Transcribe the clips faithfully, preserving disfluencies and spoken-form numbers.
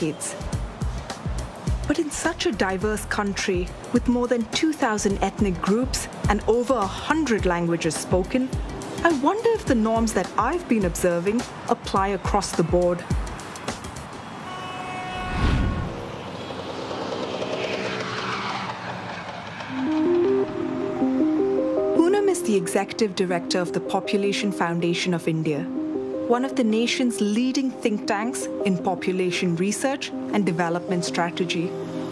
decades. But in such a diverse country, with more than two thousand ethnic groups and over one hundred languages spoken, I wonder if the norms that I've been observing apply across the board. Poonam is the executive director of the Population Foundation of India, one of the nation's leading think tanks in population research and development strategy.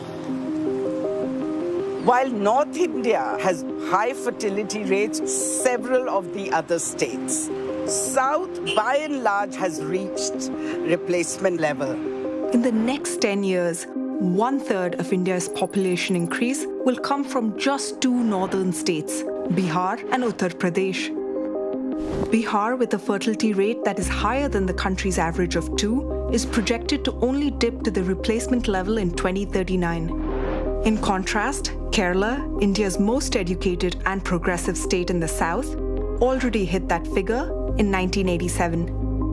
While North India has high fertility rates, several of the other states, South, by and large, has reached replacement level. In the next ten years, one-third of India's population increase will come from just two northern states, Bihar and Uttar Pradesh. Bihar, with a fertility rate that is higher than the country's average of two, is projected to only dip to the replacement level in twenty thirty-nine. In contrast, Kerala, India's most educated and progressive state in the south, already hit that figure in nineteen eighty-seven.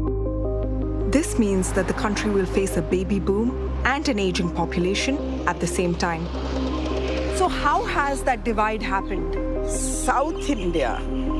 This means that the country will face a baby boom and an aging population at the same time. So how has that divide happened? South India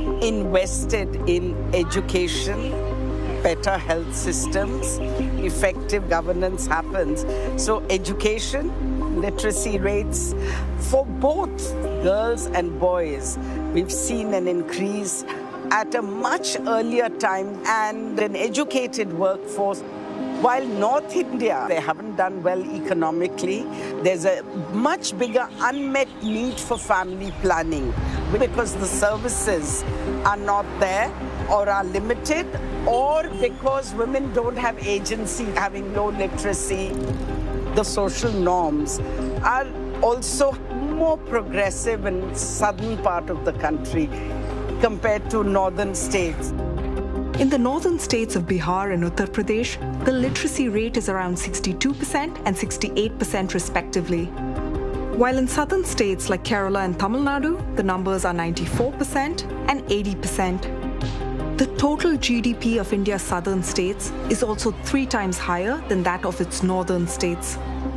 invested in education, better health systems, effective governance happens. So education, literacy rates for both girls and boys, we've seen an increase at a much earlier time and an educated workforce. While North India, they haven't done well economically, there's a much bigger unmet need for family planning because the services are not there or are limited, or because women don't have agency, having low literacy. The social norms are also more progressive in southern part of the country compared to northern states. In the northern states of Bihar and Uttar Pradesh, the literacy rate is around sixty-two percent and sixty-eight percent respectively. While in southern states like Kerala and Tamil Nadu, the numbers are ninety-four percent and eighty percent. The total G D P of India's southern states is also three times higher than that of its northern states.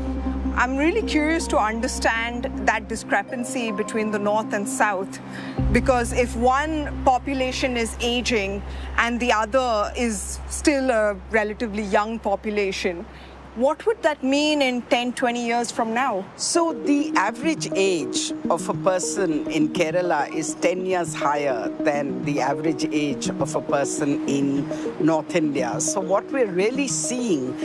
I'm really curious to understand that discrepancy between the North and South, because if one population is aging and the other is still a relatively young population, what would that mean in ten, twenty years from now? So the average age of a person in Kerala is ten years higher than the average age of a person in North India. So what we're really seeing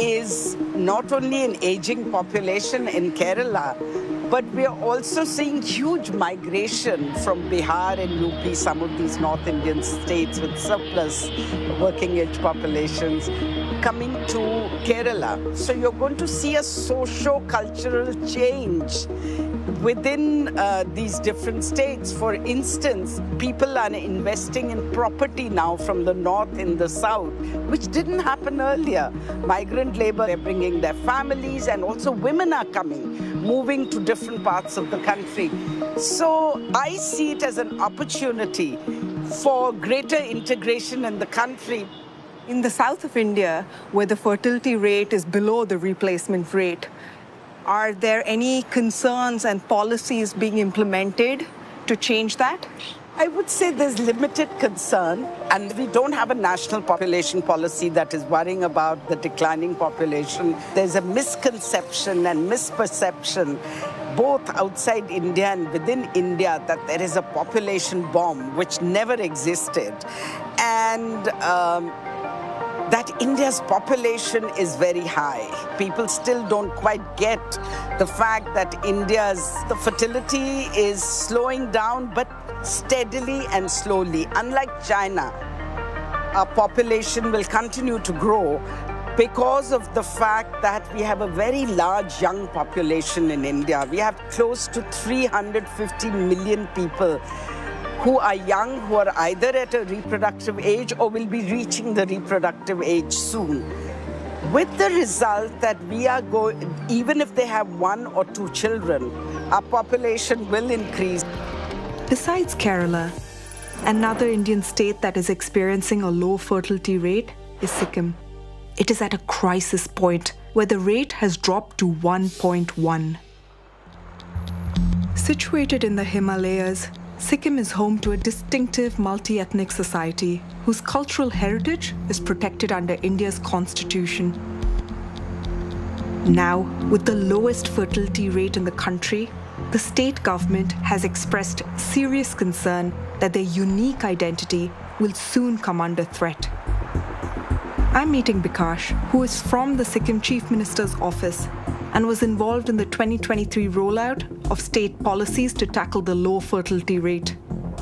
is not only an aging population in Kerala, but we're also seeing huge migration from Bihar and U P, some of these North Indian states with surplus working age populations, coming to Kerala. So you're going to see a socio-cultural change within uh, these different states. For instance, people are investing in property now from the north in the south, which didn't happen earlier. Migrant labor, they're bringing their families, and also women are coming, moving to different parts of the country. So I see it as an opportunity for greater integration in the country. In the south of India, where the fertility rate is below the replacement rate, are there any concerns and policies being implemented to change that? I would say there's limited concern, and we don't have a national population policy that is worrying about the declining population. There's a misconception and misperception both outside India and within India that there is a population bomb, which never existed. And um, that India's population is very high. People still don't quite get the fact that India's the fertility is slowing down, but steadily and slowly. Unlike China, our population will continue to grow because of the fact that we have a very large young population in India. We have close to three hundred fifty million people who are young, who are either at a reproductive age or will be reaching the reproductive age soon. With the result that we are going, even if they have one or two children, our population will increase. Besides Kerala, another Indian state that is experiencing a low fertility rate is Sikkim. It is at a crisis point where the rate has dropped to one point one. Situated in the Himalayas, Sikkim is home to a distinctive multi-ethnic society whose cultural heritage is protected under India's constitution. Now, with the lowest fertility rate in the country, the state government has expressed serious concern that their unique identity will soon come under threat. I'm meeting Bikash, who is from the Sikkim Chief Minister's office and was involved in the twenty twenty-three rollout of state policies to tackle the low fertility rate.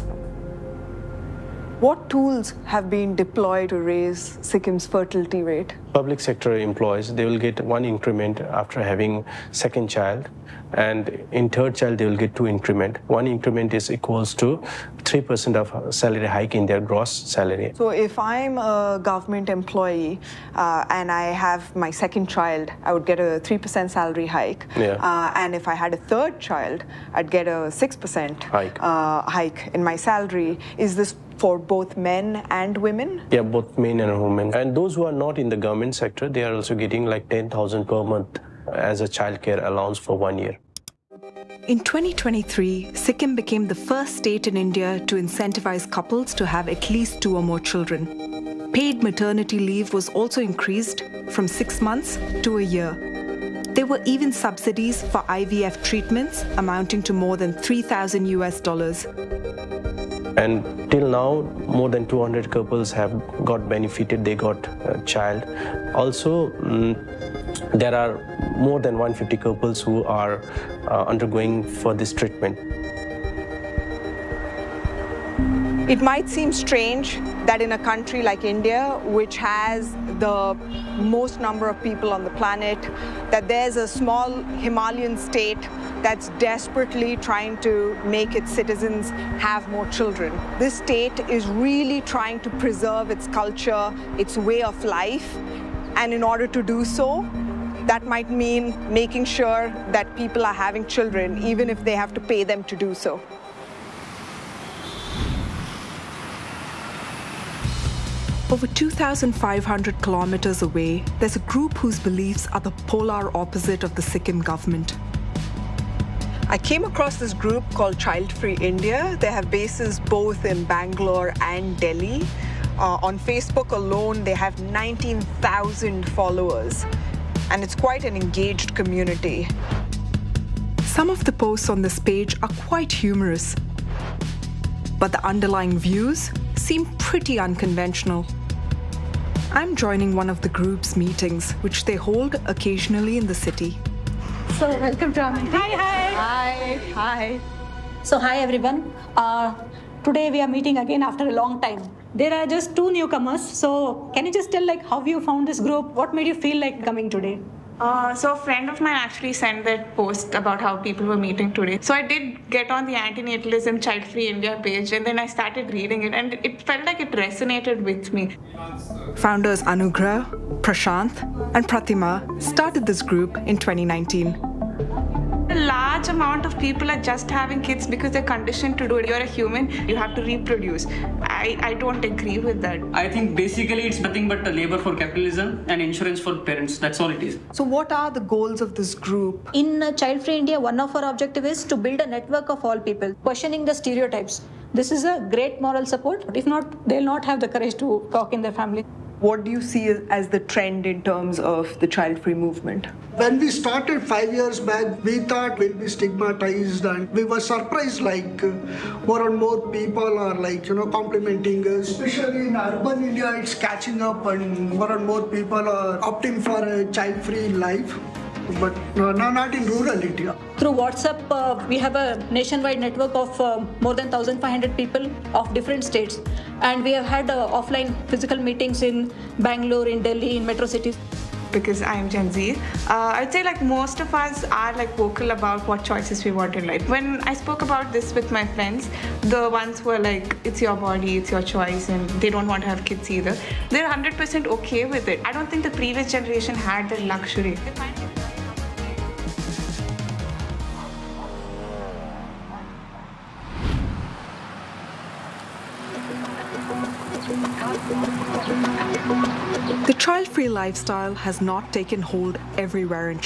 What tools have been deployed to raise Sikkim's fertility rate? Public sector employees, they will get one increment after having second child, and in third child they will get two increment. One increment is equals to three percent of salary hike in their gross salary. So if I'm a government employee uh, and I have my second child, I would get a three percent salary hike. Yeah. Uh, and if I had a third child, I'd get a six percent hike. Uh, hike in my salary. Is this for both men and women? Yeah, both men and women. And those who are not in the government sector, they are also getting like ten thousand per month as a childcare allowance for one year. In twenty twenty-three, Sikkim became the first state in India to incentivize couples to have at least two or more children. Paid maternity leave was also increased from six months to a year. There were even subsidies for I V F treatments amounting to more than three thousand U S dollars. And till now, more than two hundred couples have got benefited, they got a child. Also, mm, there are more than one hundred fifty couples who are uh, undergoing for this treatment. It might seem strange that in a country like India, which has the most number of people on the planet, that there's a small Himalayan state that's desperately trying to make its citizens have more children. This state is really trying to preserve its culture, its way of life, and in order to do so, that might mean making sure that people are having children, even if they have to pay them to do so. Over two thousand five hundred kilometers away, there's a group whose beliefs are the polar opposite of the Sikkim government. I came across this group called Child Free India. They have bases both in Bangalore and Delhi. Uh, on Facebook alone, they have nineteen thousand followers, and it's quite an engaged community. Some of the posts on this page are quite humorous, but the underlying views seem pretty unconventional. I'm joining one of the group's meetings, which they hold occasionally in the city. So welcome to our meeting. Hi, hi. Hi, hi. So hi everyone. Uh, today we are meeting again after a long time. There are just two newcomers. So can you just tell like how you found this group? What made you feel like coming today? Uh, so a friend of mine actually sent that post about how people were meeting today. So I did get on the Antinatalism Child Free India page, and then I started reading it, and it felt like it resonated with me. Founders Anugrah, Prashanth, and Pratima started this group in twenty nineteen. A large amount of people are just having kids because they're conditioned to do it. You're a human, you have to reproduce. I, I don't agree with that. I think basically it's nothing but a labor for capitalism and insurance for parents. That's all it is. So what are the goals of this group? In uh, Child Free India, one of our objective is to build a network of all people, questioning the stereotypes. This is a great moral support. If not, they'll not have the courage to talk in their family. What do you see as the trend in terms of the child-free movement? When we started five years back, we thought we'll be stigmatized, and we were surprised like uh, more and more people are like, you know, complimenting us. Especially in urban India, it's catching up and more and more people are opting for a child-free life. But no, no, not in rural India. Through WhatsApp, uh, we have a nationwide network of uh, more than one thousand five hundred people of different states. And we have had uh, offline physical meetings in Bangalore, in Delhi, in metro cities. Because I'm Gen Z, uh, I'd say like most of us are like vocal about what choices we want in life. When I spoke about this with my friends, the ones who are like, it's your body, it's your choice, and they don't want to have kids either, they're one hundred percent okay with it. I don't think the previous generation had that luxury. The child-free lifestyle has not taken hold everywhere in